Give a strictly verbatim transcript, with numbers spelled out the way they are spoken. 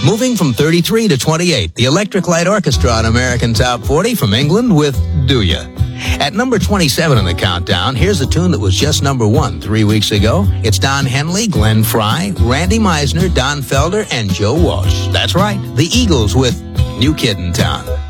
Moving from thirty-three to twenty-eight, the Electric Light Orchestra on American Top forty from England with Do Ya. At number twenty-seven on the countdown, here's a tune that was just number one three weeks ago. It's Don Henley, Glenn Frey, Randy Meisner, Don Felder, and Joe Walsh. That's right, the Eagles with New Kid in Town.